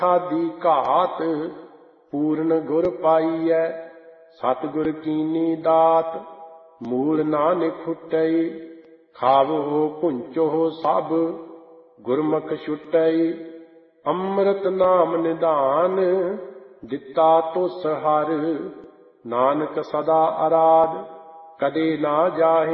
ਆਦੀ ਘਾਤ ਪੂਰਨ ਗੁਰ ਪਾਈਐ। ਸਤਿਗੁਰ ਕੀਨੀ ਦਾਤ ਮੂਲ ਨਾਨਕ ਖੁਟਈ। ਖਾਵੋ ਭੁੰਚੋ ਸਭ ਗੁਰਮੁਖ ਛੁਟਈ। ਅੰਮ੍ਰਿਤ ਨਾਮ ਨਿਧਾਨ ਦਿੱਤਾ ਤੁਸ ਹਰਿ। ਨਾਨਕ ਸਦਾ ਅਰਾਧ ਕਦੇ ਨਾ ਜਾਹਿ।